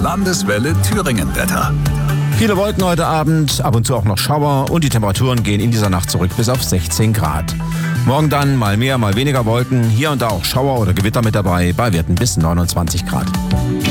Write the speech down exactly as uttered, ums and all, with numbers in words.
Landeswelle Thüringen-Wetter. Viele Wolken heute Abend, ab und zu auch noch Schauer und die Temperaturen gehen in dieser Nacht zurück bis auf sechzehn Grad. Morgen dann mal mehr, mal weniger Wolken, hier und da auch Schauer oder Gewitter mit dabei, bei Werten bis neunundzwanzig Grad.